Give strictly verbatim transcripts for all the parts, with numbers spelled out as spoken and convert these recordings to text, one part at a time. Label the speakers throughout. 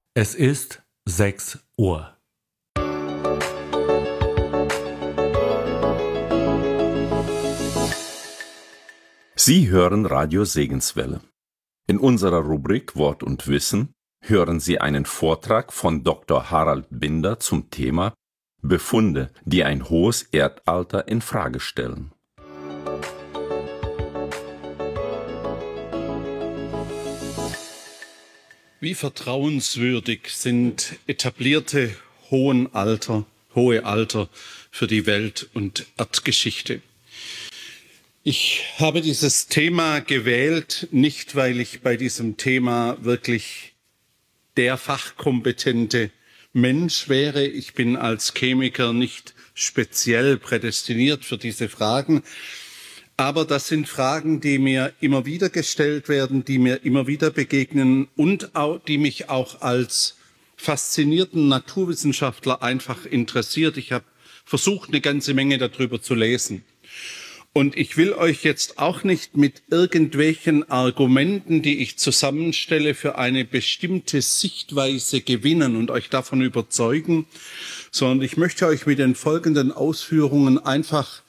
Speaker 1: Es ist sechs Uhr.
Speaker 2: Sie hören Radio Segenswelle. In unserer Rubrik Wort und Wissen hören Sie einen Vortrag von Doktor Harald Binder zum Thema Befunde, die ein hohes Erdalter in Frage stellen.
Speaker 3: Wie vertrauenswürdig sind etablierte hohen Alter, hohe Alter für die Welt- und Erdgeschichte? Ich habe dieses Thema gewählt, nicht weil ich bei diesem Thema wirklich der fachkompetente Mensch wäre. Ich bin als Chemiker nicht speziell prädestiniert für diese Fragen. Aber das sind Fragen, die mir immer wieder gestellt werden, die mir immer wieder begegnen und auch, die mich auch als faszinierten Naturwissenschaftler einfach interessiert. Ich habe versucht, eine ganze Menge darüber zu lesen. Und ich will euch jetzt auch nicht mit irgendwelchen Argumenten, die ich zusammenstelle, für eine bestimmte Sichtweise gewinnen und euch davon überzeugen, sondern ich möchte euch mit den folgenden Ausführungen einfach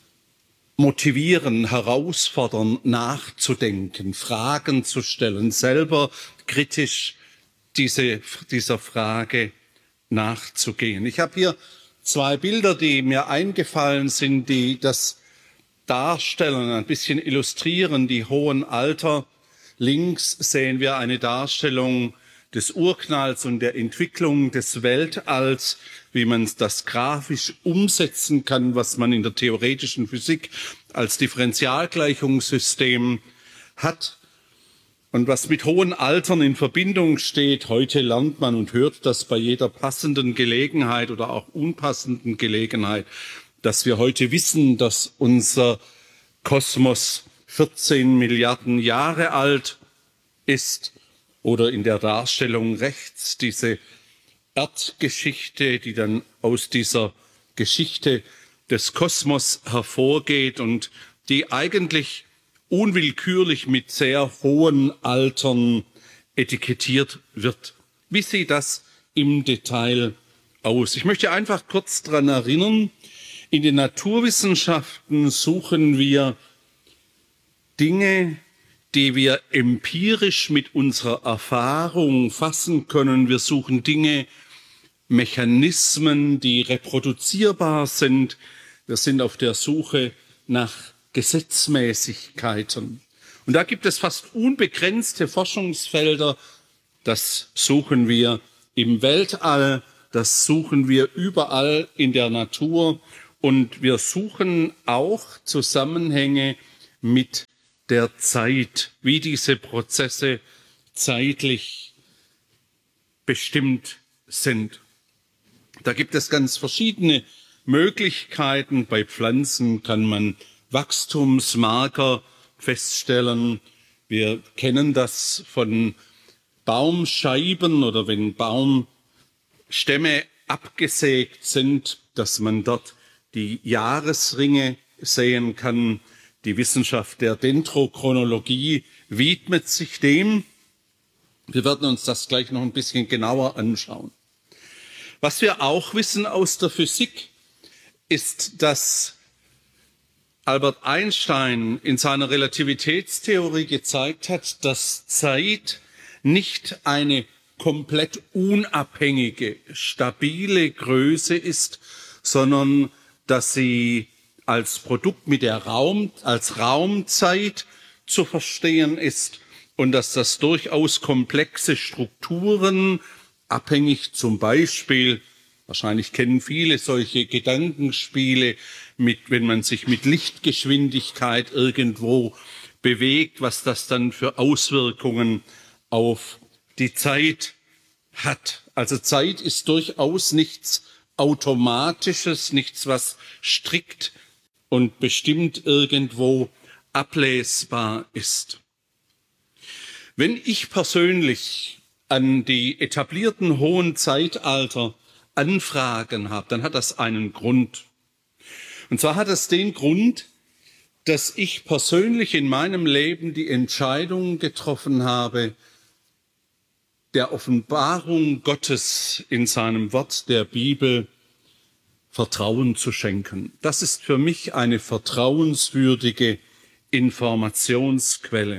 Speaker 3: motivieren, herausfordern, nachzudenken, Fragen zu stellen, selber kritisch diese, dieser Frage nachzugehen. Ich habe hier zwei Bilder, die mir eingefallen sind, die das darstellen, ein bisschen illustrieren, die hohen Alter. Links sehen wir eine Darstellung des Urknalls und der Entwicklung des Weltalls, wie man das grafisch umsetzen kann, was man in der theoretischen Physik als Differentialgleichungssystem hat und was mit hohen Altern in Verbindung steht. Heute lernt man und hört das bei jeder passenden Gelegenheit oder auch unpassenden Gelegenheit, dass wir heute wissen, dass unser Kosmos vierzehn Milliarden Jahre alt ist, oder in der Darstellung rechts diese Erdgeschichte, die dann aus dieser Geschichte des Kosmos hervorgeht und die eigentlich unwillkürlich mit sehr hohen Altern etikettiert wird. Wie sieht das im Detail aus? Ich möchte einfach kurz daran erinnern, in den Naturwissenschaften suchen wir Dinge, die wir empirisch mit unserer Erfahrung fassen können. Wir suchen Dinge, Mechanismen, die reproduzierbar sind. Wir sind auf der Suche nach Gesetzmäßigkeiten. Und da gibt es fast unbegrenzte Forschungsfelder. Das suchen wir im Weltall, das suchen wir überall in der Natur. Und wir suchen auch Zusammenhänge mit der Zeit, wie diese Prozesse zeitlich bestimmt sind. Da gibt es ganz verschiedene Möglichkeiten. Bei Pflanzen kann man Wachstumsmarker feststellen. Wir kennen das von Baumscheiben oder wenn Baumstämme abgesägt sind, dass man dort die Jahresringe sehen kann. Die Wissenschaft der Dendrochronologie widmet sich dem. Wir werden uns das gleich noch ein bisschen genauer anschauen. Was wir auch wissen aus der Physik, ist, dass Albert Einstein in seiner Relativitätstheorie gezeigt hat, dass Zeit nicht eine komplett unabhängige, stabile Größe ist, sondern dass sie als Produkt mit der Raum, als Raumzeit zu verstehen ist und dass das durchaus komplexe Strukturen, abhängig zum Beispiel, wahrscheinlich kennen viele solche Gedankenspiele, mit, wenn man sich mit Lichtgeschwindigkeit irgendwo bewegt, was das dann für Auswirkungen auf die Zeit hat. Also Zeit ist durchaus nichts Automatisches, nichts, was strikt und bestimmt irgendwo ablesbar ist. Wenn ich persönlich an die etablierten hohen Zeitalter Anfragen habe, dann hat das einen Grund. Und zwar hat es den Grund, dass ich persönlich in meinem Leben die Entscheidung getroffen habe, der Offenbarung Gottes in seinem Wort der Bibel Vertrauen zu schenken. Das ist für mich eine vertrauenswürdige Informationsquelle.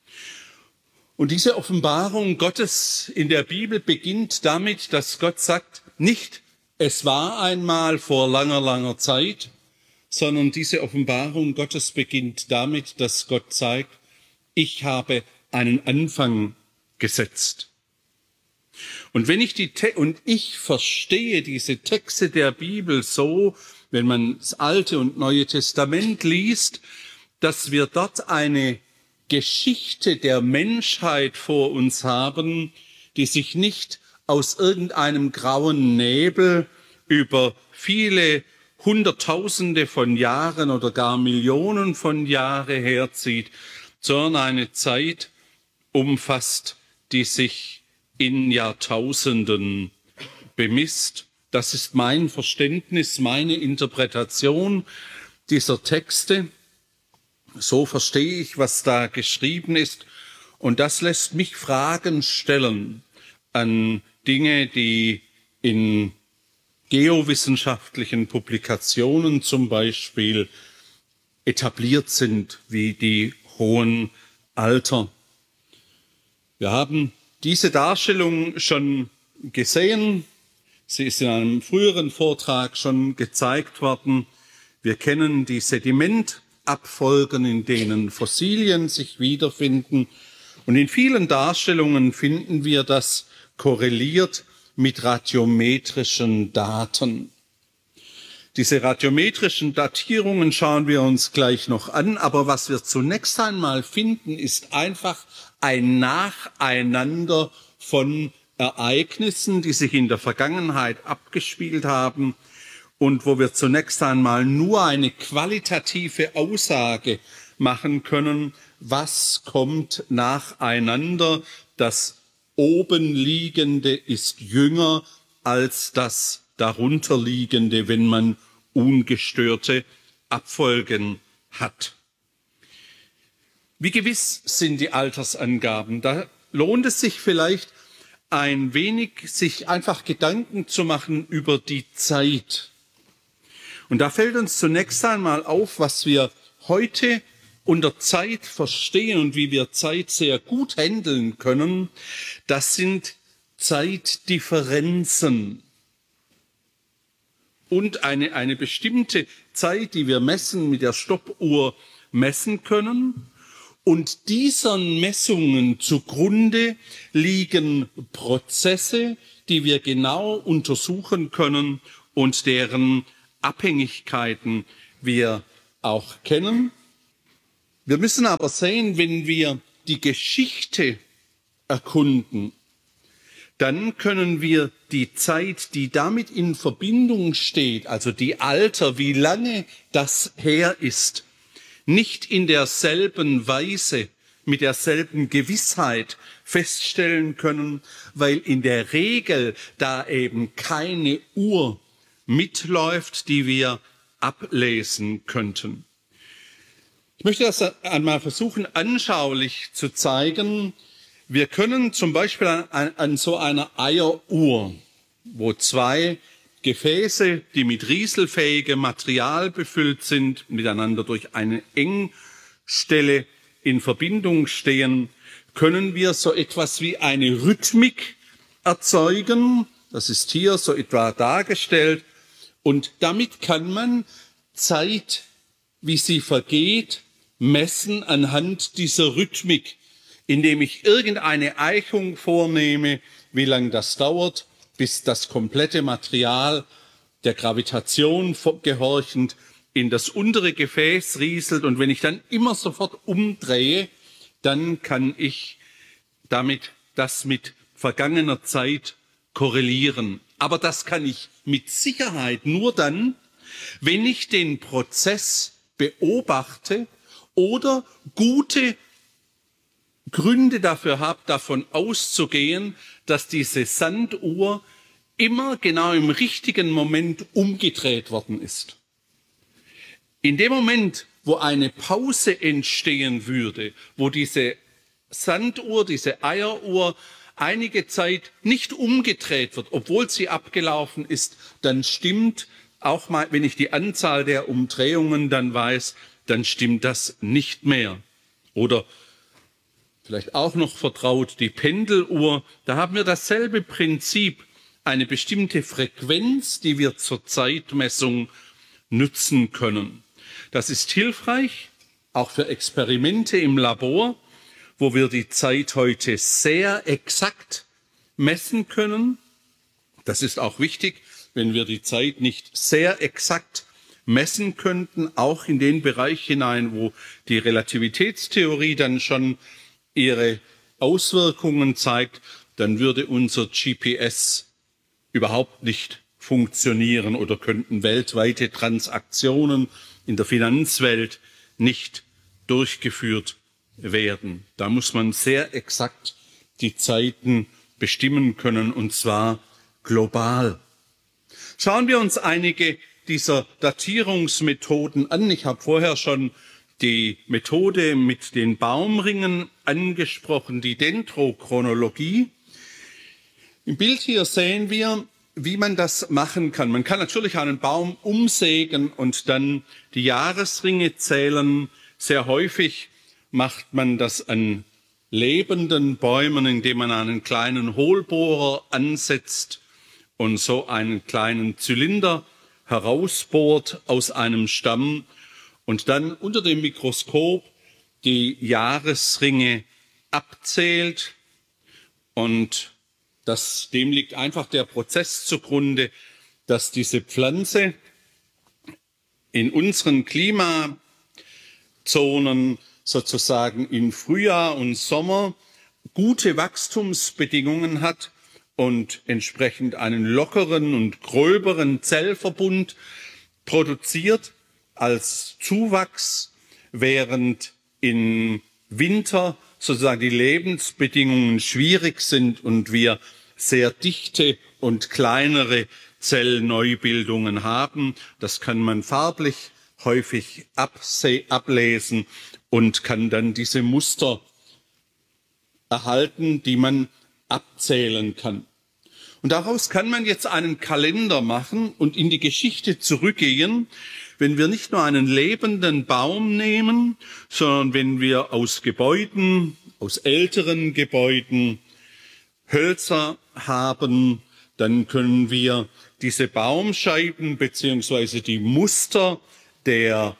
Speaker 3: Und diese Offenbarung Gottes in der Bibel beginnt damit, dass Gott sagt, nicht es war einmal vor langer, langer Zeit, sondern diese Offenbarung Gottes beginnt damit, dass Gott sagt, ich habe einen Anfang gesetzt. Und wenn ich die Te- und ich verstehe diese Texte der Bibel so, wenn man das Alte und Neue Testament liest, dass wir dort eine Geschichte der Menschheit vor uns haben, die sich nicht aus irgendeinem grauen Nebel über viele Hunderttausende von Jahren oder gar Millionen von Jahren herzieht, sondern eine Zeit umfasst, die sich in Jahrtausenden bemisst. Das ist mein Verständnis, meine Interpretation dieser Texte. So verstehe ich, was da geschrieben ist. Und das lässt mich Fragen stellen an Dinge, die in geowissenschaftlichen Publikationen zum Beispiel etabliert sind, wie die hohen Alter. Wir haben diese Darstellung schon gesehen. Sie ist in einem früheren Vortrag schon gezeigt worden. Wir kennen die Sedimentabfolgen, in denen Fossilien sich wiederfinden. Und in vielen Darstellungen finden wir das korreliert mit radiometrischen Daten. Diese radiometrischen Datierungen schauen wir uns gleich noch an, aber was wir zunächst einmal finden, ist einfach ein Nacheinander von Ereignissen, die sich in der Vergangenheit abgespielt haben und wo wir zunächst einmal nur eine qualitative Aussage machen können, was kommt nacheinander. Das Obenliegende ist jünger als das darunterliegende, wenn man ungestörte Abfolgen hat. Wie gewiss sind die Altersangaben? Da lohnt es sich vielleicht ein wenig, sich einfach Gedanken zu machen über die Zeit. Und da fällt uns zunächst einmal auf, was wir heute unter Zeit verstehen und wie wir Zeit sehr gut handeln können. Das sind Zeitdifferenzen. Und eine, eine bestimmte Zeit, die wir messen, mit der Stoppuhr messen können. Und diesen Messungen zugrunde liegen Prozesse, die wir genau untersuchen können und deren Abhängigkeiten wir auch kennen. Wir müssen aber sehen, wenn wir die Geschichte erkunden, dann können wir die Zeit, die damit in Verbindung steht, also die Alter, wie lange das her ist, nicht in derselben Weise, mit derselben Gewissheit feststellen können, weil in der Regel da eben keine Uhr mitläuft, die wir ablesen könnten. Ich möchte das einmal versuchen, anschaulich zu zeigen. Wir können zum Beispiel an, an so einer Eieruhr, wo zwei Gefäße, die mit rieselfähigem Material befüllt sind, miteinander durch eine Engstelle in Verbindung stehen, können wir so etwas wie eine Rhythmik erzeugen. Das ist hier so etwa dargestellt. Und damit kann man Zeit, wie sie vergeht, messen anhand dieser Rhythmik, indem ich irgendeine Eichung vornehme, wie lange das dauert, bis das komplette Material der Gravitation gehorchend in das untere Gefäß rieselt. Und wenn ich dann immer sofort umdrehe, dann kann ich damit das mit vergangener Zeit korrelieren. Aber das kann ich mit Sicherheit nur dann, wenn ich den Prozess beobachte oder gute Gründe dafür habe, davon auszugehen, dass diese Sanduhr immer genau im richtigen Moment umgedreht worden ist. In dem Moment, wo eine Pause entstehen würde, wo diese Sanduhr, diese Eieruhr einige Zeit nicht umgedreht wird, obwohl sie abgelaufen ist, dann stimmt, auch mal, wenn ich die Anzahl der Umdrehungen dann weiß, dann stimmt das nicht mehr. Oder vielleicht auch noch vertraut die Pendeluhr, da haben wir dasselbe Prinzip, eine bestimmte Frequenz, die wir zur Zeitmessung nutzen können. Das ist hilfreich, auch für Experimente im Labor, wo wir die Zeit heute sehr exakt messen können. Das ist auch wichtig, wenn wir die Zeit nicht sehr exakt messen könnten, auch in den Bereich hinein, wo die Relativitätstheorie dann schon ihre Auswirkungen zeigt, dann würde unser G P S überhaupt nicht funktionieren oder könnten weltweite Transaktionen in der Finanzwelt nicht durchgeführt werden. Da muss man sehr exakt die Zeiten bestimmen können, und zwar global. Schauen wir uns einige dieser Datierungsmethoden an. Ich habe vorher schon die Methode mit den Baumringen angesprochen, die Dendrochronologie. Im Bild hier sehen wir, wie man das machen kann. Man kann natürlich einen Baum umsägen und dann die Jahresringe zählen. Sehr häufig macht man das an lebenden Bäumen, indem man einen kleinen Hohlbohrer ansetzt und so einen kleinen Zylinder herausbohrt aus einem Stamm und dann unter dem Mikroskop die Jahresringe abzählt. Und das, dem liegt einfach der Prozess zugrunde, dass diese Pflanze in unseren Klimazonen sozusagen in Frühjahr und Sommer gute Wachstumsbedingungen hat und entsprechend einen lockeren und gröberen Zellverbund produziert als Zuwachs, während im Winter sozusagen die Lebensbedingungen schwierig sind und wir sehr dichte und kleinere Zellneubildungen haben. Das kann man farblich häufig ablesen und kann dann diese Muster erhalten, die man abzählen kann. Und daraus kann man jetzt einen Kalender machen und in die Geschichte zurückgehen, wenn wir nicht nur einen lebenden Baum nehmen, sondern wenn wir aus Gebäuden, aus älteren Gebäuden Hölzer haben, dann können wir diese Baumscheiben beziehungsweise die Muster der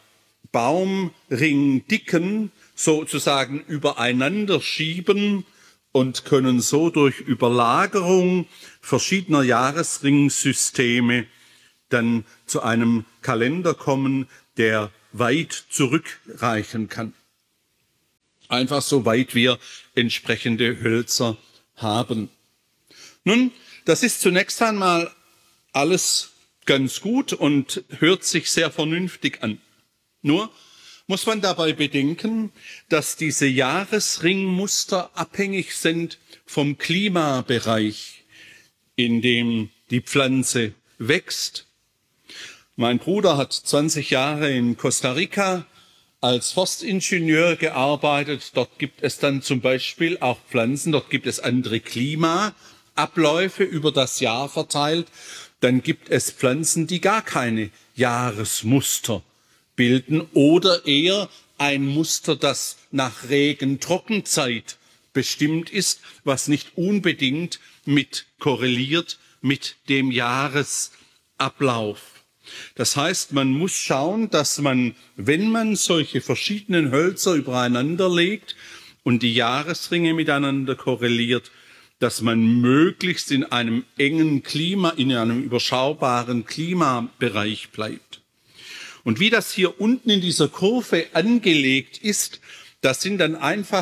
Speaker 3: Baumringdicken sozusagen übereinander schieben und können so durch Überlagerung verschiedener Jahresringsysteme dann zu einem Kalender kommen, der weit zurückreichen kann. Einfach so weit wir entsprechende Hölzer haben. Nun, das ist zunächst einmal alles ganz gut und hört sich sehr vernünftig an. Nur muss man dabei bedenken, dass diese Jahresringmuster abhängig sind vom Klimabereich, in dem die Pflanze wächst. Mein Bruder hat zwanzig Jahre in Costa Rica als Forstingenieur gearbeitet. Dort gibt es dann zum Beispiel auch Pflanzen, dort gibt es andere Klimaabläufe über das Jahr verteilt. Dann gibt es Pflanzen, die gar keine Jahresmuster bilden oder eher ein Muster, das nach Regen-Trockenzeit bestimmt ist, was nicht unbedingt mit korreliert mit dem Jahresablauf. Das heißt, man muss schauen, dass man, wenn man solche verschiedenen Hölzer übereinander legt und die Jahresringe miteinander korreliert, dass man möglichst in einem engen Klima, in einem überschaubaren Klimabereich bleibt. Und wie das hier unten in dieser Kurve angelegt ist, das sind dann einfach,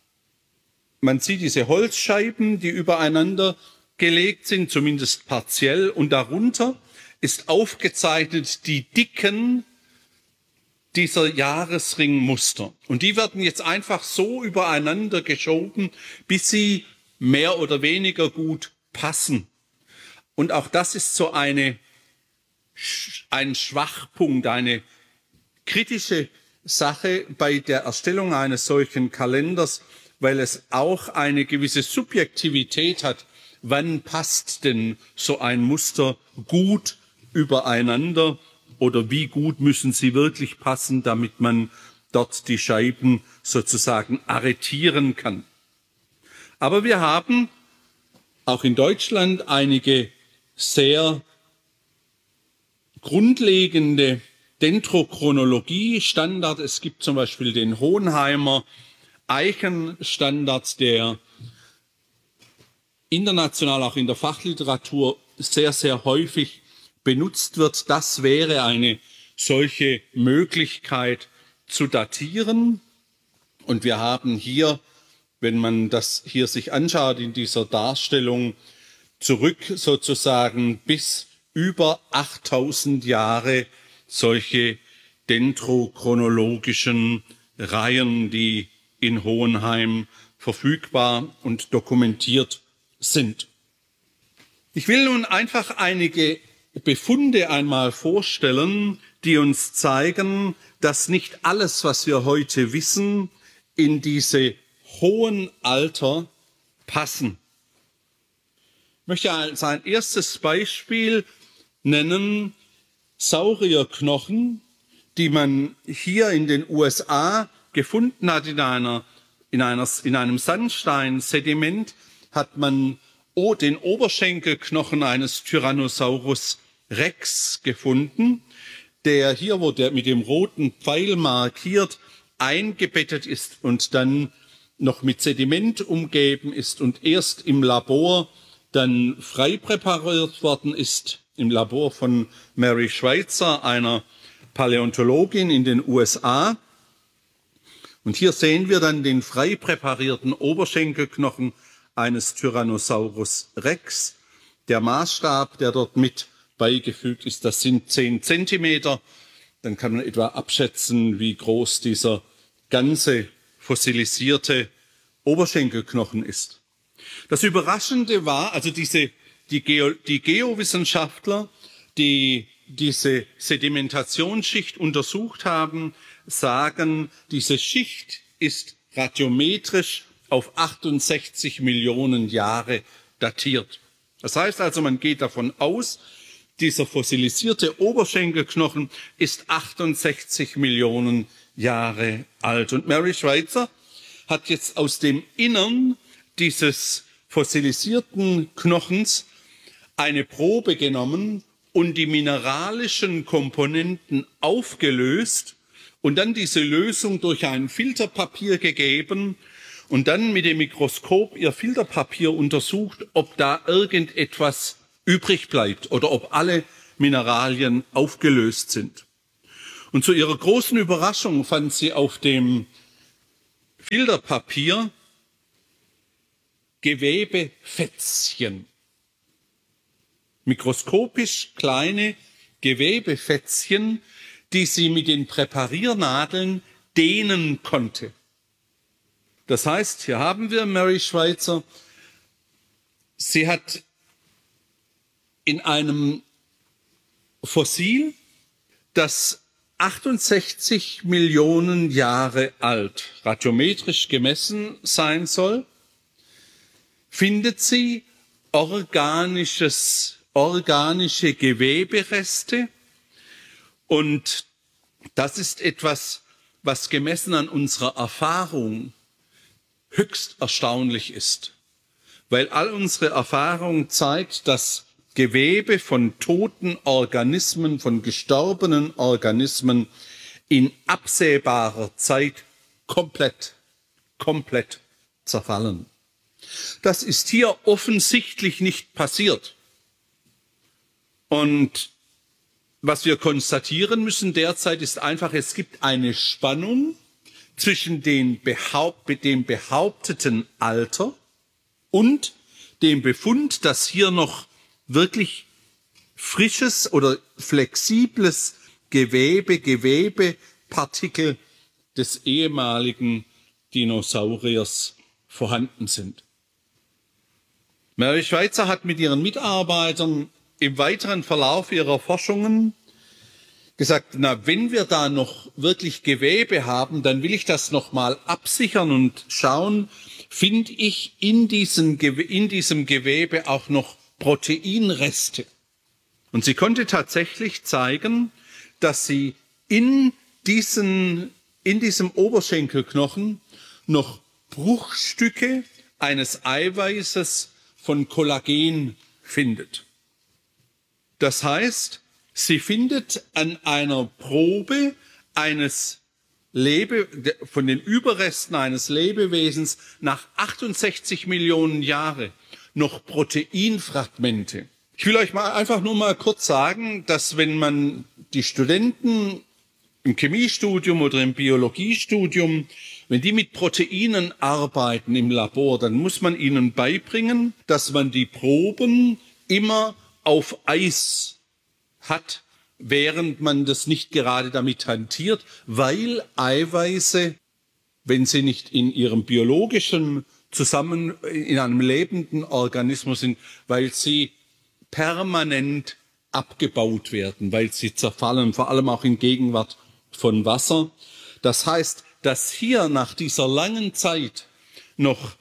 Speaker 3: man sieht diese Holzscheiben, die übereinander gelegt sind, zumindest partiell, und darunter ist aufgezeichnet die Dicken dieser Jahresringmuster. Und die werden jetzt einfach so übereinander geschoben, bis sie mehr oder weniger gut passen. Und auch das ist so eine, ein Schwachpunkt, eine kritische Sache bei der Erstellung eines solchen Kalenders. weil es auch eine gewisse Subjektivität hat. Wann passt denn so ein Muster gut übereinander oder wie gut müssen sie wirklich passen, damit man dort die Scheiben sozusagen arretieren kann. Aber wir haben auch in Deutschland einige sehr grundlegende Dendrochronologie-Standard. Es gibt zum Beispiel den Hohenheimer Eichenstandard, der international auch in der Fachliteratur sehr, sehr häufig benutzt wird. Das wäre eine solche Möglichkeit zu datieren. Und wir haben hier, wenn man das hier sich anschaut in dieser Darstellung, zurück sozusagen bis über achttausend Jahre solche dendrochronologischen Reihen, die in Hohenheim verfügbar und dokumentiert sind. Ich will nun einfach einige Befunde einmal vorstellen, die uns zeigen, dass nicht alles, was wir heute wissen, in diese hohen Alter passen. Ich möchte als ein erstes Beispiel nennen Saurierknochen, die man hier in den U S A gefunden hat. In, einer, in, einer, in einem Sandsteinsediment hat man den Oberschenkelknochen eines Tyrannosaurus Rex gefunden, der hier, wo der mit dem roten Pfeil markiert, eingebettet ist und dann noch mit Sediment umgeben ist und erst im Labor dann frei präpariert worden ist, im Labor von Mary Schweitzer, einer Paläontologin in den U S A. Und hier sehen wir dann den frei präparierten Oberschenkelknochen eines Tyrannosaurus Rex. Der Maßstab, der dort mit beigefügt ist, das sind zehn Zentimeter. Dann kann man etwa abschätzen, wie groß dieser ganze fossilisierte Oberschenkelknochen ist. Das Überraschende war, also diese, die, Geo, die Geowissenschaftler, die diese Sedimentationsschicht untersucht haben, sagen, diese Schicht ist radiometrisch auf achtundsechzig Millionen Jahre datiert. Das heißt also, man geht davon aus, dieser fossilisierte Oberschenkelknochen ist achtundsechzig Millionen Jahre alt. Und Mary Schweitzer hat jetzt aus dem Innern dieses fossilisierten Knochens eine Probe genommen und die mineralischen Komponenten aufgelöst und dann diese Lösung durch ein Filterpapier gegeben und dann mit dem Mikroskop ihr Filterpapier untersucht, ob da irgendetwas übrig bleibt oder ob alle Mineralien aufgelöst sind. Und zu ihrer großen Überraschung fand sie auf dem Filterpapier Gewebefätzchen. Mikroskopisch kleine Gewebefätzchen, die sie mit den Präpariernadeln dehnen konnte. Das heißt, hier haben wir Mary Schweitzer. Sie hat in einem Fossil, das achtundsechzig Millionen Jahre alt, radiometrisch gemessen sein soll, findet sie organisches, organische Gewebereste. Und das ist etwas, was gemessen an unserer Erfahrung höchst erstaunlich ist. Weil all unsere Erfahrung zeigt, dass Gewebe von toten Organismen, von gestorbenen Organismen in absehbarer Zeit komplett, komplett zerfallen. Das ist hier offensichtlich nicht passiert. Und was wir konstatieren müssen derzeit ist einfach, es gibt eine Spannung zwischen den Behaupt- dem behaupteten Alter und dem Befund, dass hier noch wirklich frisches oder flexibles Gewebe, Gewebepartikel des ehemaligen Dinosauriers vorhanden sind. Mary Schweitzer hat mit ihren Mitarbeitern im weiteren Verlauf ihrer Forschungen gesagt, na, wenn wir da noch wirklich Gewebe haben, dann will ich das noch mal absichern und schauen, finde ich in diesem, in diesem Gewebe auch noch Proteinreste. Und sie konnte tatsächlich zeigen, dass sie in, diesen, in diesem Oberschenkelknochen noch Bruchstücke eines Eiweißes von Kollagen findet. Das heißt, sie findet an einer Probe eines Lebe, von den Überresten eines Lebewesens nach achtundsechzig Millionen Jahren noch Proteinfragmente. Ich will euch mal einfach nur mal kurz sagen, dass wenn man die Studenten im Chemiestudium oder im Biologiestudium, wenn die mit Proteinen arbeiten im Labor, dann muss man ihnen beibringen, dass man die Proben immer auf Eis hat, während man das nicht gerade damit hantiert, weil Eiweiße, wenn sie nicht in ihrem biologischen Zusammen, in einem lebenden Organismus sind, weil sie permanent abgebaut werden, weil sie zerfallen, vor allem auch in Gegenwart von Wasser. Das heißt, dass hier nach dieser langen Zeit noch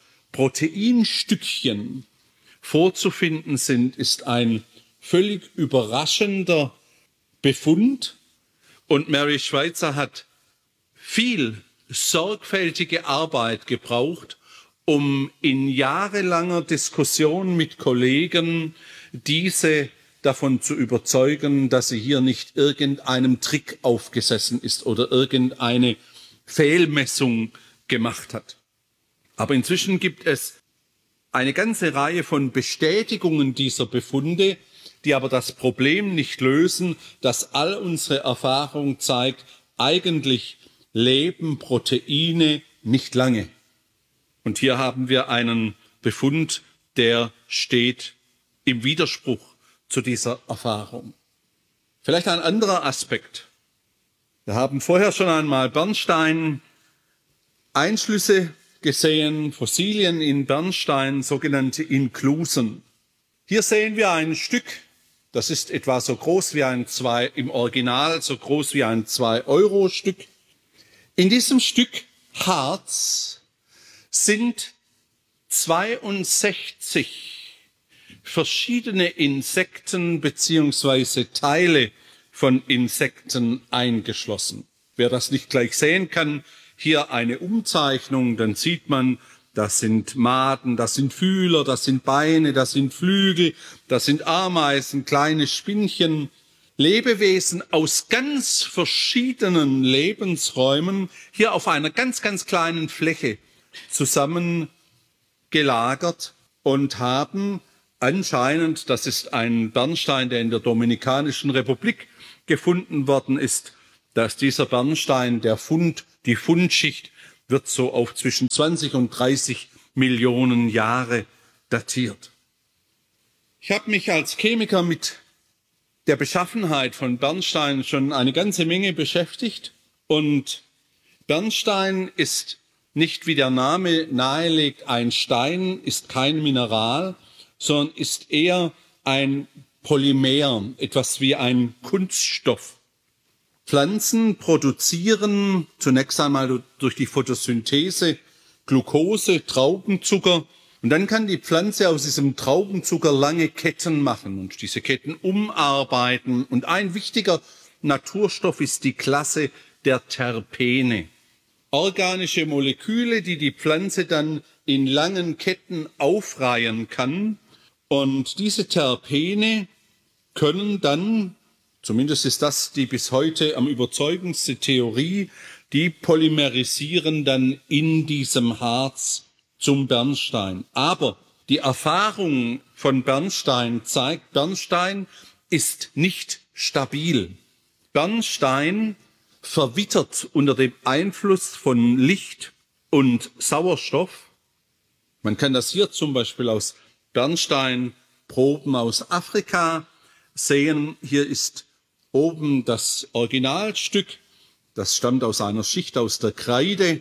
Speaker 3: Proteinstückchen vorzufinden sind, ist ein völlig überraschender Befund. Und Mary Schweitzer hat viel sorgfältige Arbeit gebraucht, um in jahrelanger Diskussion mit Kollegen diese davon zu überzeugen, dass sie hier nicht irgendeinem Trick aufgesessen ist oder irgendeine Fehlmessung gemacht hat. Aber inzwischen gibt es eine ganze Reihe von Bestätigungen dieser Befunde, die aber das Problem nicht lösen, dass all unsere Erfahrung zeigt, eigentlich leben Proteine nicht lange. Und hier haben wir einen Befund, der steht im Widerspruch zu dieser Erfahrung. Vielleicht ein anderer Aspekt. Wir haben vorher schon einmal Bernstein Einschlüsse gesehen, Fossilien in Bernstein, sogenannte Inklusen. Hier sehen wir ein Stück, das ist etwa so groß wie ein zwei, im Original so groß wie ein zwei Euro Stück. In diesem Stück Harz sind zweiundsechzig verschiedene Insekten beziehungsweise Teile von Insekten eingeschlossen. Wer das nicht gleich sehen kann, hier eine Umzeichnung, dann sieht man, das sind Maden, das sind Fühler, das sind Beine, das sind Flügel, das sind Ameisen, kleine Spinnchen, Lebewesen aus ganz verschiedenen Lebensräumen hier auf einer ganz, ganz kleinen Fläche zusammengelagert und haben anscheinend, das ist ein Bernstein, der in der Dominikanischen Republik gefunden worden ist, dass dieser Bernstein, der Fund, die Fundschicht, wird so auf zwischen zwanzig und dreißig Millionen Jahre datiert. Ich habe mich als Chemiker mit der Beschaffenheit von Bernstein schon eine ganze Menge beschäftigt. Und Bernstein ist nicht, wie der Name nahelegt, ein Stein, ist kein Mineral, sondern ist eher ein Polymer, etwas wie ein Kunststoff. Pflanzen produzieren zunächst einmal durch die Photosynthese Glucose, Traubenzucker. Und dann kann die Pflanze aus diesem Traubenzucker lange Ketten machen und diese Ketten umarbeiten. Und ein wichtiger Naturstoff ist die Klasse der Terpene. Organische Moleküle, die die Pflanze dann in langen Ketten aufreihen kann. Und diese Terpene können dann, zumindest ist das die bis heute am überzeugendste Theorie, die polymerisieren dann in diesem Harz zum Bernstein. Aber die Erfahrung von Bernstein zeigt, Bernstein ist nicht stabil. Bernstein verwittert unter dem Einfluss von Licht und Sauerstoff. Man kann das hier zum Beispiel aus Bernsteinproben aus Afrika sehen. Hier ist oben das Originalstück. Das stammt aus einer Schicht aus der Kreide,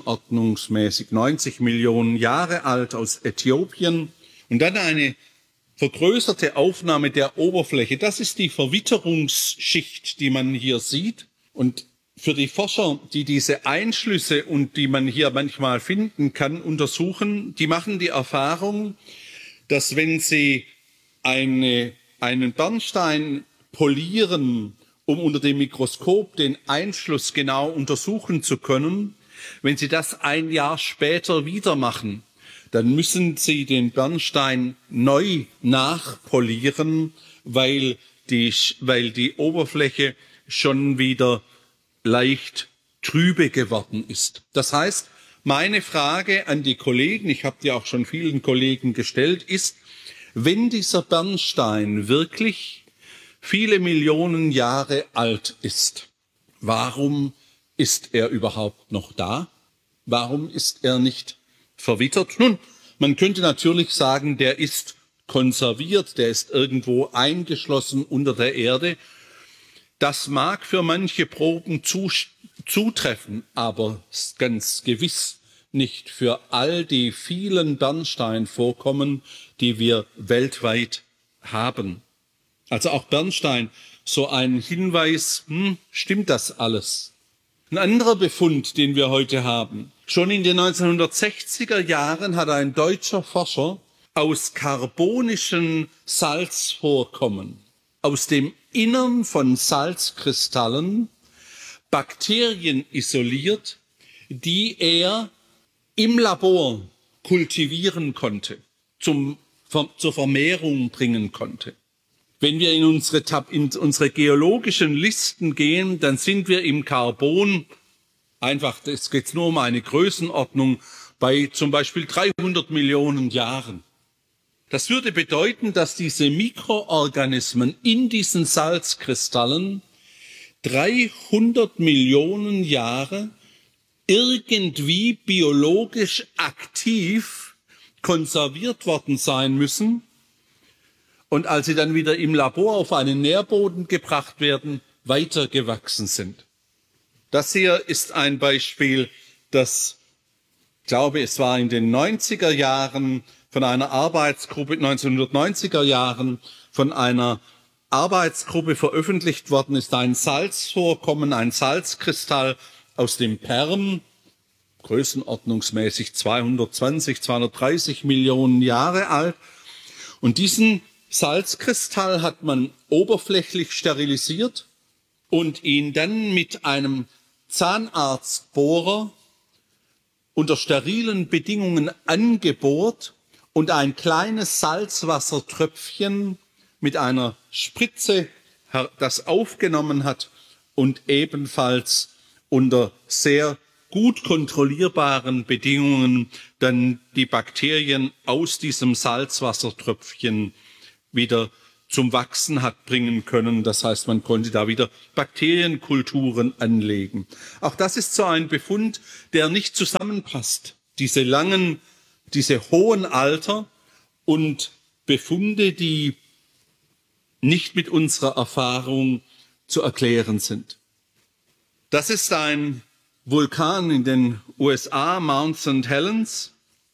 Speaker 3: größenordnungsmäßig neunzig Millionen Jahre alt, aus Äthiopien. Und dann eine vergrößerte Aufnahme der Oberfläche. Das ist die Verwitterungsschicht, die man hier sieht. Und für die Forscher, die diese Einschlüsse und die man hier manchmal finden kann, untersuchen, die machen die Erfahrung, dass wenn sie eine, einen Bernstein polieren, um unter dem Mikroskop den Einschluss genau untersuchen zu können, wenn sie das ein Jahr später wieder machen, dann müssen sie den Bernstein neu nachpolieren, weil die, weil die Oberfläche schon wieder leicht trübe geworden ist. Das heißt, meine Frage an die Kollegen, ich habe die auch schon vielen Kollegen gestellt, ist, wenn dieser Bernstein wirklich viele Millionen Jahre alt ist, warum ist er überhaupt noch da? Warum ist er nicht verwittert? Nun, man könnte natürlich sagen, der ist konserviert, der ist irgendwo eingeschlossen unter der Erde. Das mag für manche Proben zutreffen, aber ganz gewiss nicht für all die vielen Bernsteinvorkommen, die wir weltweit haben. Also auch Bernstein, so ein Hinweis, hm, stimmt das alles? Ein anderer Befund, den wir heute haben. Schon in den neunzehnhundertsechziger Jahren hat ein deutscher Forscher aus karbonischen Salzvorkommen, aus dem Innern von Salzkristallen, Bakterien isoliert, die er im Labor kultivieren konnte, zum, zur Vermehrung bringen konnte. Wenn wir in unsere, in unsere geologischen Listen gehen, dann sind wir im Carbon, einfach, es geht nur um eine Größenordnung, bei zum Beispiel dreihundert Millionen Jahren. Das würde bedeuten, dass diese Mikroorganismen in diesen Salzkristallen dreihundert Millionen Jahre irgendwie biologisch aktiv konserviert worden sein müssen. Und als sie dann wieder im Labor auf einen Nährboden gebracht werden, weitergewachsen sind. Das hier ist ein Beispiel, das, ich glaube, es war in den neunziger Jahren von einer Arbeitsgruppe, neunzehnhundertneunziger Jahren von einer Arbeitsgruppe veröffentlicht worden ist, ein Salzvorkommen, ein Salzkristall aus dem Perm, größenordnungsmäßig zweihundertzwanzig, zweihundertdreißig Millionen Jahre alt. Und diesen Salzkristall hat man oberflächlich sterilisiert und ihn dann mit einem Zahnarztbohrer unter sterilen Bedingungen angebohrt und ein kleines Salzwassertröpfchen mit einer Spritze, das aufgenommen hat und ebenfalls unter sehr gut kontrollierbaren Bedingungen dann die Bakterien aus diesem Salzwassertröpfchen wieder zum Wachsen hat bringen können. Das heißt, man konnte da wieder Bakterienkulturen anlegen. Auch das ist so ein Befund, der nicht zusammenpasst. Diese langen, diese hohen Alter und Befunde, die nicht mit unserer Erfahrung zu erklären sind. Das ist ein Vulkan in den U S A, Mount Sankt Helens,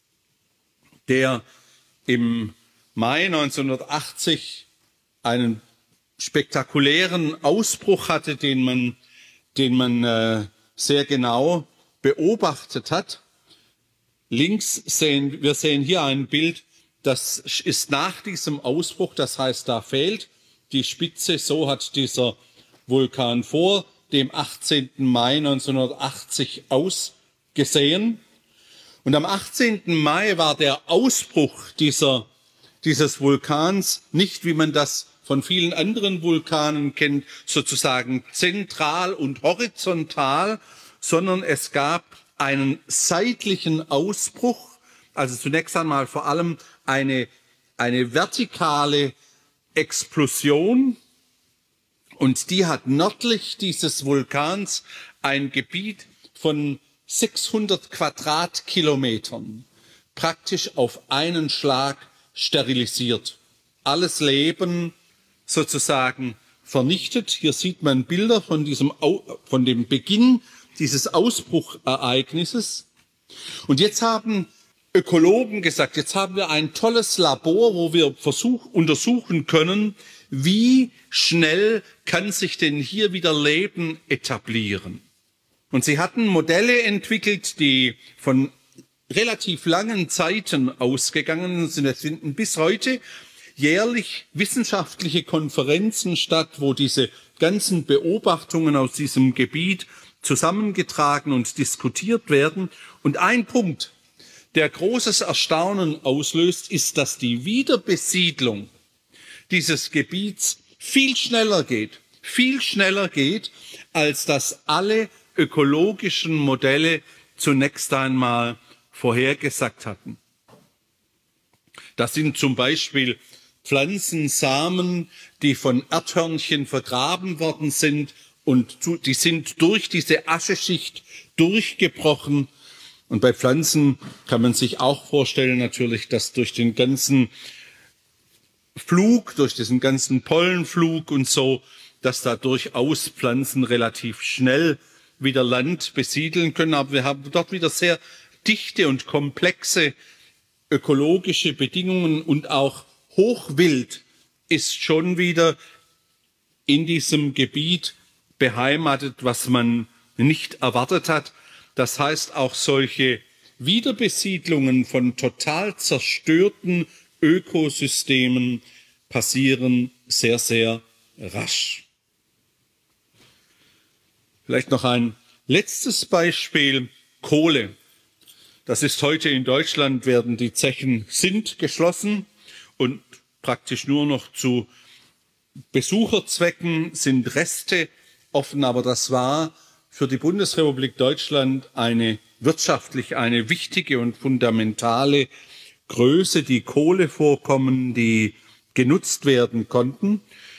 Speaker 3: der im Mai neunzehnhundertachtzig einen spektakulären Ausbruch hatte, den man, den man äh, sehr genau beobachtet hat. Links sehen wir sehen hier ein Bild, das ist nach diesem Ausbruch, das heißt, da fehlt die Spitze. So hat dieser Vulkan vor dem achtzehnten Mai neunzehnhundertachtzig ausgesehen. Und am achtzehnten Mai war der Ausbruch dieser dieses Vulkans nicht, wie man das von vielen anderen Vulkanen kennt, sozusagen zentral und horizontal, sondern es gab einen seitlichen Ausbruch, also zunächst einmal vor allem eine, eine vertikale Explosion, und die hat nördlich dieses Vulkans ein Gebiet von sechshundert Quadratkilometern praktisch auf einen Schlag sterilisiert. Alles Leben sozusagen vernichtet. Hier sieht man Bilder von diesem, von dem Beginn dieses Ausbruchereignisses. Und jetzt haben Ökologen gesagt, jetzt haben wir ein tolles Labor, wo wir versuch, untersuchen können, wie schnell kann sich denn hier wieder Leben etablieren. Und sie hatten Modelle entwickelt, die von relativ langen Zeiten ausgegangen sind. Es finden bis heute jährlich wissenschaftliche Konferenzen statt, wo diese ganzen Beobachtungen aus diesem Gebiet zusammengetragen und diskutiert werden. Und ein Punkt, der großes Erstaunen auslöst, ist, dass die Wiederbesiedlung dieses Gebiets viel schneller geht, viel schneller geht, als das alle ökologischen Modelle zunächst einmal vorhergesagt hatten. Das sind zum Beispiel Pflanzensamen, die von Erdhörnchen vergraben worden sind und die sind durch diese Ascheschicht durchgebrochen. Und bei Pflanzen kann man sich auch vorstellen natürlich, dass durch den ganzen Flug, durch diesen ganzen Pollenflug und so, dass da durchaus Pflanzen relativ schnell wieder Land besiedeln können. Aber wir haben dort wieder sehr dichte und komplexe ökologische Bedingungen und auch Hochwild ist schon wieder in diesem Gebiet beheimatet, was man nicht erwartet hat. Das heißt, auch solche Wiederbesiedlungen von total zerstörten Ökosystemen passieren sehr, sehr rasch. Vielleicht noch ein letztes Beispiel, Kohle. Das ist heute in Deutschland, werden die Zechen sind geschlossen und praktisch nur noch zu Besucherzwecken sind Reste offen, aber das war für die Bundesrepublik Deutschland eine wirtschaftlich eine wichtige und fundamentale Größe, die Kohlevorkommen, die genutzt werden konnten.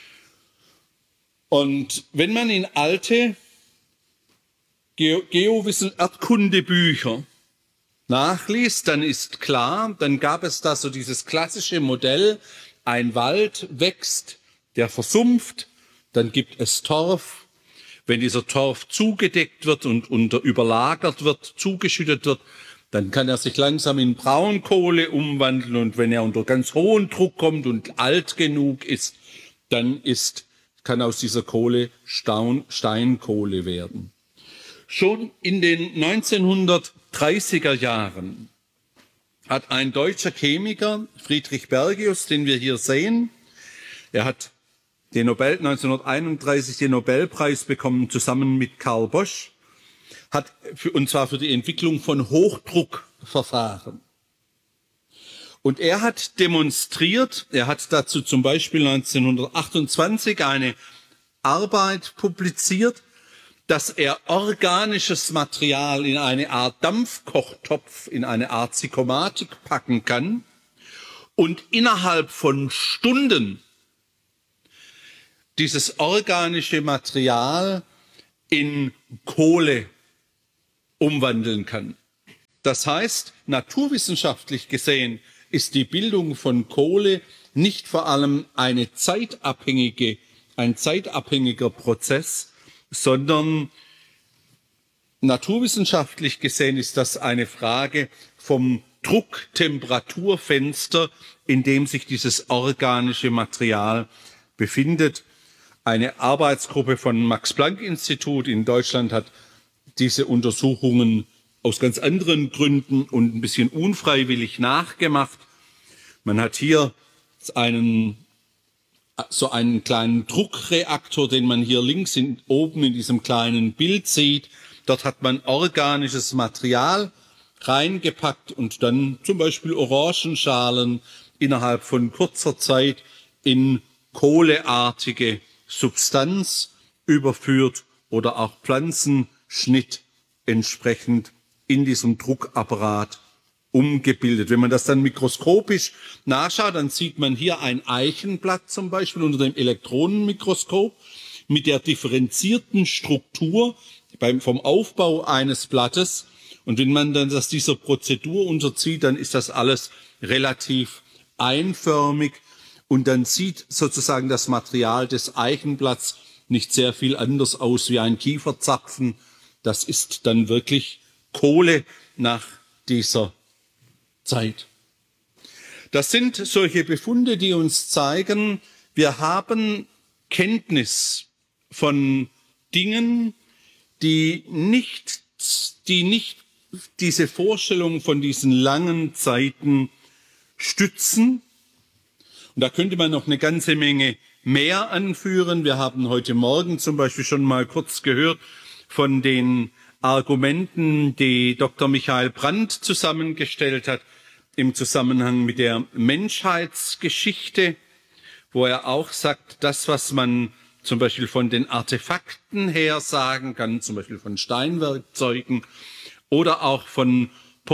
Speaker 3: Und wenn man in alte Geo- Geowissen Erdkundebücher nachliest, dann ist klar, dann gab es da so dieses klassische Modell, ein Wald wächst, der versumpft, dann gibt es Torf. Wenn dieser Torf zugedeckt wird und unter überlagert wird, zugeschüttet wird, dann kann er sich langsam in Braunkohle umwandeln und wenn er unter ganz hohen Druck kommt und alt genug ist, dann ist, kann aus dieser Kohle Staun, Steinkohle werden. Schon in den neunzehnhundertdreißiger Jahren hat ein deutscher Chemiker, Friedrich Bergius, den wir hier sehen, er hat den Nobel, neunzehnhunderteinunddreißig den Nobelpreis bekommen, zusammen mit Karl Bosch, hat für, und zwar für die Entwicklung von Hochdruckverfahren. Und er hat demonstriert, er hat dazu zum Beispiel neunzehnhundertachtundzwanzig eine Arbeit publiziert, dass er organisches Material in eine Art Dampfkochtopf, in eine Art Zykomatik packen kann und innerhalb von Stunden dieses organische Material in Kohle umwandeln kann. Das heißt, naturwissenschaftlich gesehen ist die Bildung von Kohle nicht vor allem eine zeitabhängige, ein zeitabhängiger Prozess, sondern naturwissenschaftlich gesehen ist das eine Frage vom Druck-Temperaturfenster, in dem sich dieses organische Material befindet. Eine Arbeitsgruppe von Max-Planck-Institut in Deutschland hat diese Untersuchungen aus ganz anderen Gründen und ein bisschen unfreiwillig nachgemacht. Man hat hier einen, so einen kleinen Druckreaktor, den man hier links in, oben in diesem kleinen Bild sieht. Dort hat man organisches Material reingepackt und dann zum Beispiel Orangenschalen innerhalb von kurzer Zeit in kohleartige Substanz überführt oder auch Pflanzenschnitt entsprechend in diesem Druckapparat umgebildet. Wenn man das dann mikroskopisch nachschaut, dann sieht man hier ein Eichenblatt zum Beispiel unter dem Elektronenmikroskop mit der differenzierten Struktur beim, vom Aufbau eines Blattes. Und wenn man dann das dieser Prozedur unterzieht, dann ist das alles relativ einförmig. Und dann sieht sozusagen das Material des Eichenblatts nicht sehr viel anders aus wie ein Kieferzapfen. Das ist dann wirklich Kohle nach dieser Zeit. Das sind solche Befunde, die uns zeigen, wir haben Kenntnis von Dingen, die nicht, die nicht diese Vorstellung von diesen langen Zeiten stützen. Und da könnte man noch eine ganze Menge mehr anführen. Wir haben heute Morgen zum Beispiel schon mal kurz gehört von den Argumenten, die Doktor Michael Brandt zusammengestellt hat im Zusammenhang mit der Menschheitsgeschichte, wo er auch sagt, das, was man zum Beispiel von den Artefakten her sagen kann, zum Beispiel von Steinwerkzeugen oder auch von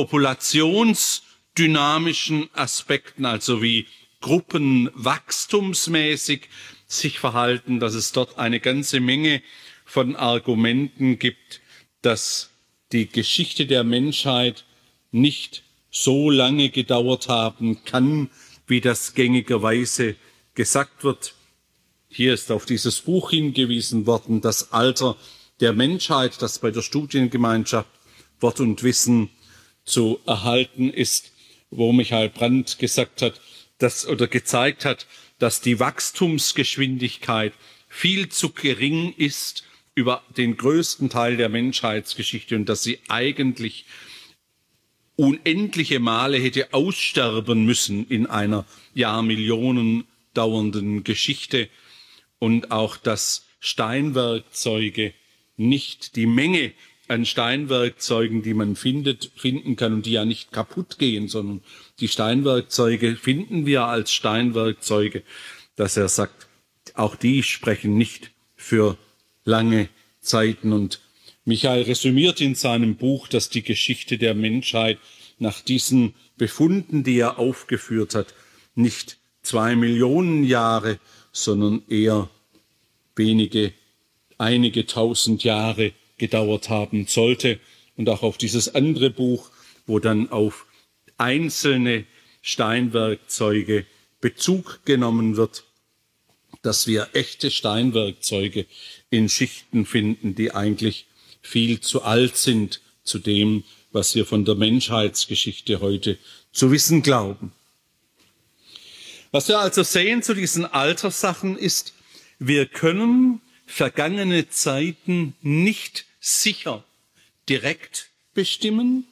Speaker 3: populationsdynamischen Aspekten, also wie Gruppen wachstumsmäßig sich verhalten, dass es dort eine ganze Menge von Argumenten gibt, dass die Geschichte der Menschheit nicht so lange gedauert haben kann, wie das gängigerweise gesagt wird. Hier ist auf dieses Buch hingewiesen worden, das Alter der Menschheit, das bei der Studiengemeinschaft Wort und Wissen zu erhalten ist, wo Michael Brandt gesagt hat, dass, oder gezeigt hat, dass die Wachstumsgeschwindigkeit viel zu gering ist über den größten Teil der Menschheitsgeschichte und dass sie eigentlich unendliche Male hätte aussterben müssen in einer Jahrmillionen dauernden Geschichte und auch, dass Steinwerkzeuge nicht die Menge an Steinwerkzeugen, die man findet, finden kann und die ja nicht kaputt gehen, sondern die Steinwerkzeuge finden wir als Steinwerkzeuge, dass er sagt, auch die sprechen nicht für lange Zeiten. Und Michael resümiert in seinem Buch, dass die Geschichte der Menschheit nach diesen Befunden, die er aufgeführt hat, nicht zwei Millionen Jahre, sondern eher wenige, einige tausend Jahre gedauert haben sollte. Und auch auf dieses andere Buch, wo dann auf einzelne Steinwerkzeuge Bezug genommen wird, dass wir echte Steinwerkzeuge in Schichten finden, die eigentlich viel zu alt sind zu dem, was wir von der Menschheitsgeschichte heute zu wissen glauben. Was wir also sehen zu diesen Alterssachen ist, wir können vergangene Zeiten nicht sicher direkt bestimmen.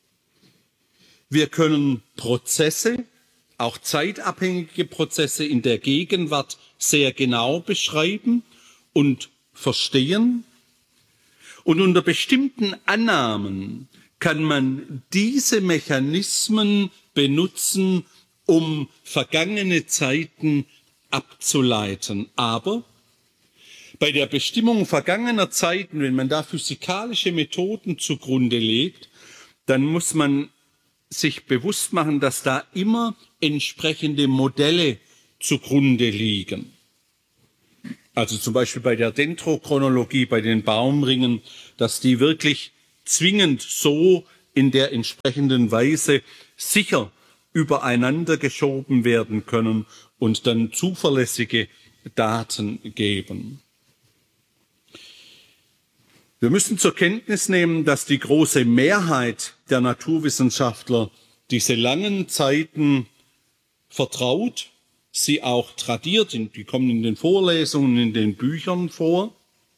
Speaker 3: Wir können Prozesse, auch zeitabhängige Prozesse in der Gegenwart sehr genau beschreiben und verstehen. Und unter bestimmten Annahmen kann man diese Mechanismen benutzen, um vergangene Zeiten abzuleiten. Aber bei der Bestimmung vergangener Zeiten, wenn man da physikalische Methoden zugrunde legt, dann muss man sich bewusst machen, dass da immer entsprechende Modelle zugrunde liegen. Also zum Beispiel bei der Dendrochronologie, bei den Baumringen, dass die wirklich zwingend so in der entsprechenden Weise sicher übereinander geschoben werden können und dann zuverlässige Daten geben. Wir müssen zur Kenntnis nehmen, dass die große Mehrheit der Naturwissenschaftler diese langen Zeiten vertraut, sie auch tradiert, die kommen in den Vorlesungen, in den Büchern vor.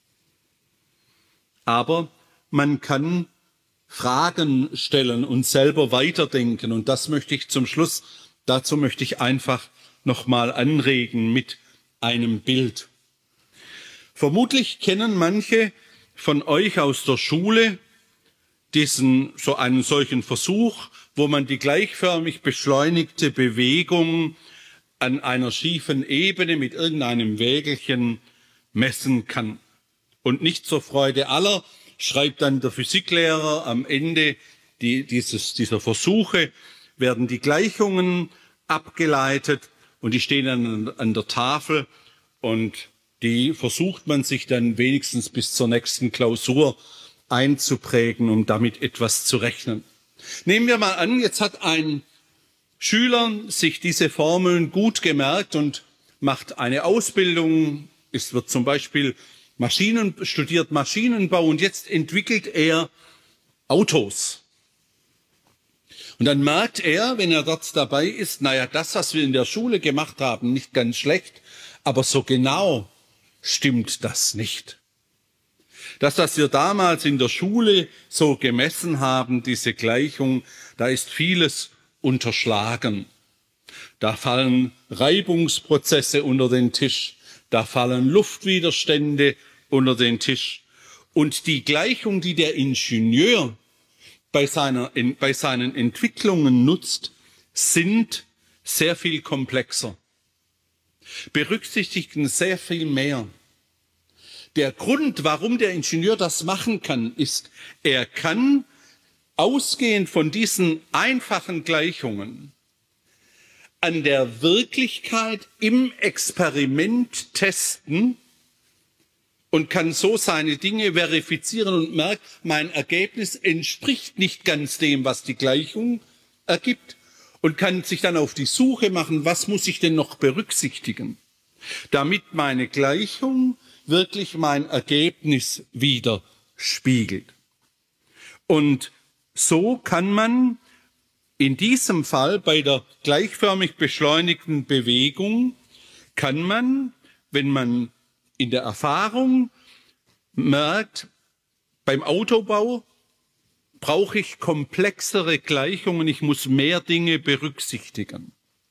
Speaker 3: Aber man kann Fragen stellen und selber weiterdenken. Und das möchte ich zum Schluss, dazu möchte ich einfach nochmal anregen mit einem Bild. Vermutlich kennen manche von euch aus der Schule diesen, so einen solchen Versuch, wo man die gleichförmig beschleunigte Bewegung an einer schiefen Ebene mit irgendeinem Wägelchen messen kann. Und nicht zur Freude aller schreibt dann der Physiklehrer am Ende die, dieses, dieser Versuche, werden die Gleichungen abgeleitet und die stehen dann an der Tafel und die versucht man sich dann wenigstens bis zur nächsten Klausur einzuprägen, um damit etwas zu rechnen. Nehmen wir mal an, jetzt hat ein Schüler sich diese Formeln gut gemerkt und macht eine Ausbildung. Es wird zum Beispiel Maschinen, studiert Maschinenbau und jetzt entwickelt er Autos. Und dann merkt er, wenn er dort dabei ist, naja, das, was wir in der Schule gemacht haben, nicht ganz schlecht, aber so genau stimmt das nicht. Das, was wir damals in der Schule so gemessen haben, diese Gleichung, da ist vieles unterschlagen. Da fallen Reibungsprozesse unter den Tisch, da fallen Luftwiderstände unter den Tisch. Und die Gleichung, die der Ingenieur bei, seiner, in, bei seinen Entwicklungen nutzt, sind sehr viel komplexer, berücksichtigen sehr viel mehr. Der Grund, warum der Ingenieur das machen kann, ist, er kann ausgehend von diesen einfachen Gleichungen an der Wirklichkeit im Experiment testen und kann so seine Dinge verifizieren und merkt, mein Ergebnis entspricht nicht ganz dem, was die Gleichung ergibt, und kann sich dann auf die Suche machen, was muss ich denn noch berücksichtigen, damit meine Gleichung wirklich mein Ergebnis widerspiegelt. Und so kann man in diesem Fall bei der gleichförmig beschleunigten Bewegung, kann man, wenn man in der Erfahrung merkt, beim Autobau brauche ich komplexere Gleichungen, ich muss mehr Dinge berücksichtigen.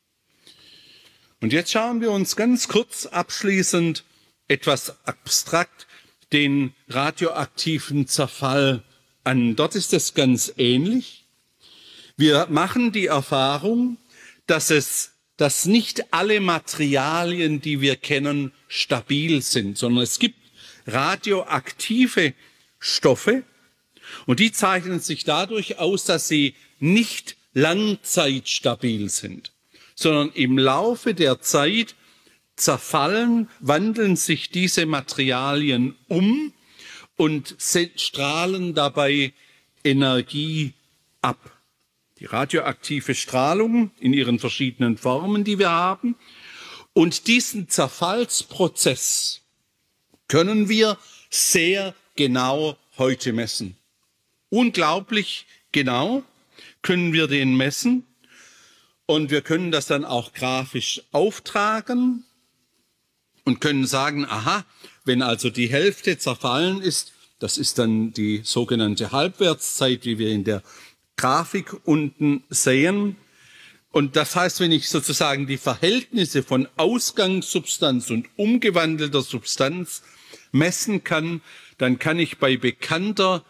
Speaker 3: Und jetzt schauen wir uns ganz kurz abschließend etwas abstrakt den radioaktiven Zerfall an. Dort ist es ganz ähnlich. Wir machen die Erfahrung, dass es, dass nicht alle Materialien, die wir kennen, stabil sind, sondern es gibt radioaktive Stoffe und die zeichnen sich dadurch aus, dass sie nicht langzeitstabil sind, sondern im Laufe der Zeit zerfallen, wandeln sich diese Materialien um und strahlen dabei Energie ab. Die radioaktive Strahlung in ihren verschiedenen Formen, die wir haben. Und diesen Zerfallsprozess können wir sehr genau heute messen. Unglaublich genau können wir den messen. Und wir können das dann auch grafisch auftragen und können sagen, aha, wenn also die Hälfte zerfallen ist, das ist dann die sogenannte Halbwertszeit, wie wir in der Grafik unten sehen. Und das heißt, wenn ich sozusagen die Verhältnisse von Ausgangssubstanz und umgewandelter Substanz messen kann, dann kann ich bei bekannter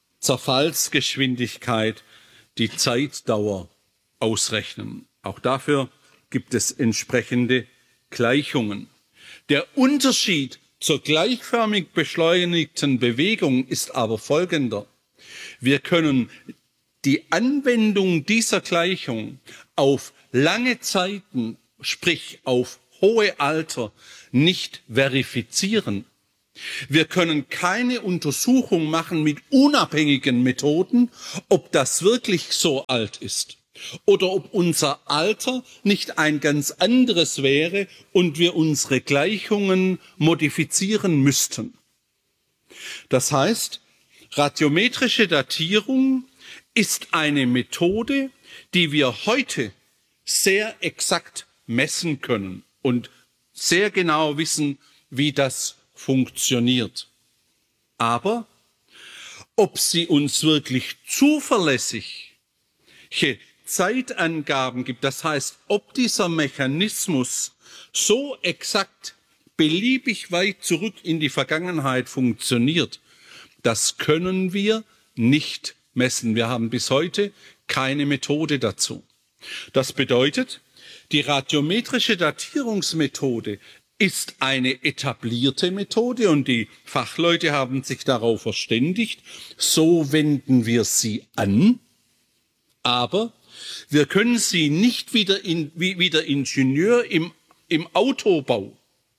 Speaker 3: Zerfallsgeschwindigkeit die Zeitdauer ausrechnen. Auch dafür gibt es entsprechende Gleichungen. Der Unterschied zur gleichförmig beschleunigten Bewegung ist aber folgender. Wir können die Anwendung dieser Gleichung auf lange Zeiten, sprich auf hohe Alter, nicht verifizieren. Wir können keine Untersuchung machen mit unabhängigen Methoden, ob das wirklich so alt ist oder ob unser Alter nicht ein ganz anderes wäre und wir unsere Gleichungen modifizieren müssten. Das heißt, radiometrische Datierung ist eine Methode, die wir heute sehr exakt messen können und sehr genau wissen, wie das funktioniert. Aber ob sie uns wirklich zuverlässige Zeitangaben gibt, das heißt, ob dieser Mechanismus so exakt beliebig weit zurück in die Vergangenheit funktioniert, das können wir nicht messen. Wir haben bis heute keine Methode dazu. Das bedeutet, die radiometrische Datierungsmethode ist eine etablierte Methode und die Fachleute haben sich darauf verständigt, so wenden wir sie an, aber wir können sie nicht wieder in, wie, wie der Ingenieur im, im Autobau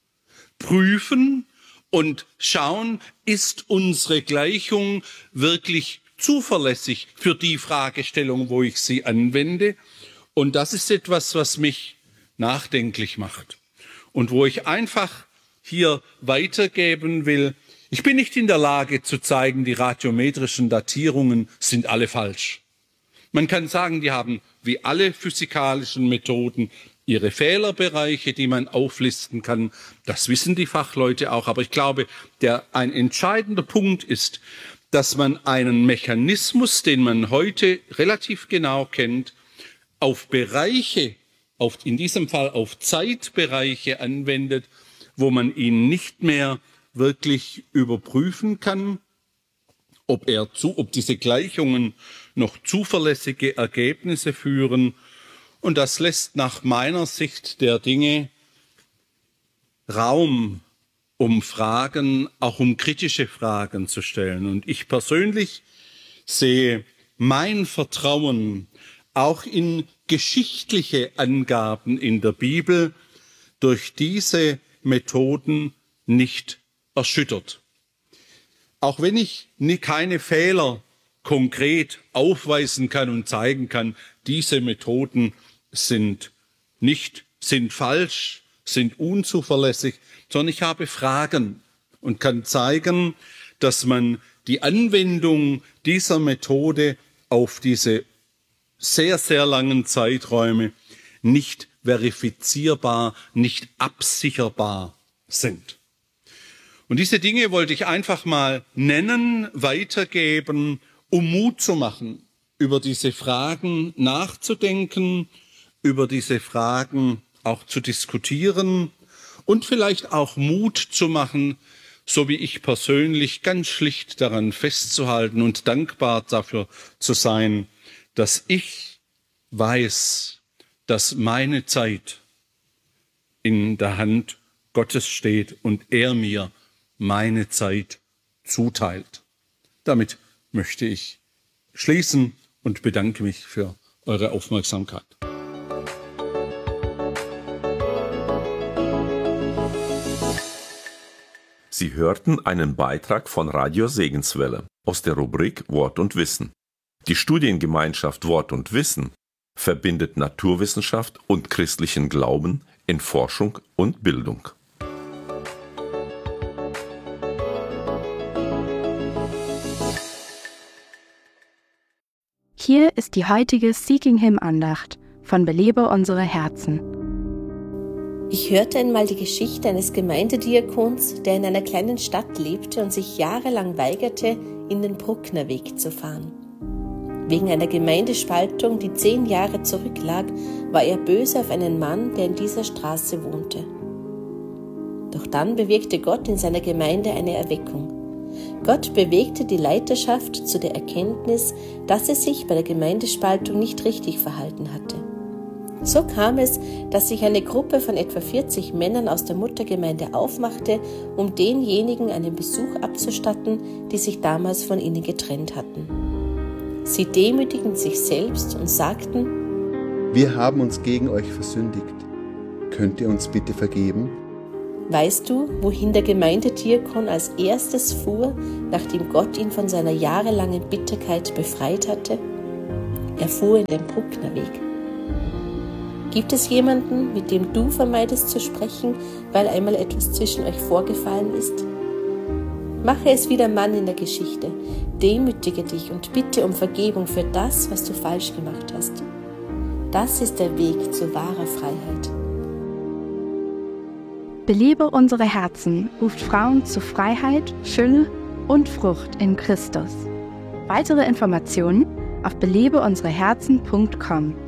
Speaker 3: prüfen und schauen, ist unsere Gleichung wirklich zuverlässig für die Fragestellung, wo ich sie anwende. Und das ist etwas, was mich nachdenklich macht und wo ich einfach hier weitergeben will. Ich bin nicht in der Lage zu zeigen, die radiometrischen Datierungen sind alle falsch. Man kann sagen, die haben wie alle physikalischen Methoden ihre Fehlerbereiche, die man auflisten kann. Das wissen die Fachleute auch. Aber ich glaube, der, ein entscheidender Punkt ist, dass man einen Mechanismus, den man heute relativ genau kennt, auf Bereiche, auf, in diesem Fall auf Zeitbereiche anwendet, wo man ihn nicht mehr wirklich überprüfen kann, ob, er zu, ob diese Gleichungen noch zuverlässige Ergebnisse führen. Und das lässt nach meiner Sicht der Dinge Raum, um Fragen, auch um kritische Fragen zu stellen. Und ich persönlich sehe mein Vertrauen auch in geschichtliche Angaben in der Bibel durch diese Methoden nicht erschüttert. Auch wenn ich keine Fehler konkret aufweisen kann und zeigen kann, diese Methoden sind nicht, sind falsch, sind unzuverlässig, sondern ich habe Fragen und kann zeigen, dass man die Anwendung dieser Methode auf diese sehr, sehr langen Zeiträume nicht verifizierbar, nicht absicherbar sind. Und diese Dinge wollte ich einfach mal nennen, weitergeben, um Mut zu machen, über diese Fragen nachzudenken, über diese Fragen auch zu diskutieren und vielleicht auch Mut zu machen, so wie ich persönlich, ganz schlicht daran festzuhalten und dankbar dafür zu sein, dass ich weiß, dass meine Zeit in der Hand Gottes steht und er mir meine Zeit zuteilt. Damit möchte ich schließen und bedanke mich für eure Aufmerksamkeit.
Speaker 2: Sie hörten einen Beitrag von Radio Segenswelle aus der Rubrik Wort und Wissen. Die Studiengemeinschaft Wort und Wissen verbindet Naturwissenschaft und christlichen Glauben in Forschung und Bildung.
Speaker 4: Hier ist die heutige Seeking Him Andacht von Belebe unsere Herzen.
Speaker 5: Ich hörte einmal die Geschichte eines Gemeindediakons, der in einer kleinen Stadt lebte und sich jahrelang weigerte, in den Brucknerweg zu fahren. Wegen einer Gemeindespaltung, die zehn Jahre zurücklag, war er böse auf einen Mann, der in dieser Straße wohnte. Doch dann bewirkte Gott in seiner Gemeinde eine Erweckung. Gott bewegte die Leiterschaft zu der Erkenntnis, dass sie sich bei der Gemeindespaltung nicht richtig verhalten hatte. So kam es, dass sich eine Gruppe von etwa vierzig Männern aus der Muttergemeinde aufmachte, um denjenigen einen Besuch abzustatten, die sich damals von ihnen getrennt hatten. Sie demütigten sich selbst und sagten:
Speaker 6: Wir haben uns gegen euch versündigt. Könnt ihr uns bitte vergeben?
Speaker 5: Weißt du, wohin der Gemeindediakon als erstes fuhr, nachdem Gott ihn von seiner jahrelangen Bitterkeit befreit hatte? Er fuhr in den Brucknerweg. Gibt es jemanden, mit dem du vermeidest zu sprechen, weil einmal etwas zwischen euch vorgefallen ist? Mache es wie der Mann in der Geschichte. Demütige dich und bitte um Vergebung für das, was du falsch gemacht hast. Das ist der Weg zu wahrer Freiheit.
Speaker 4: Belebe unsere Herzen ruft Frauen zu Freiheit, Fülle und Frucht in Christus. Weitere Informationen auf belebe unsere herzen punkt com.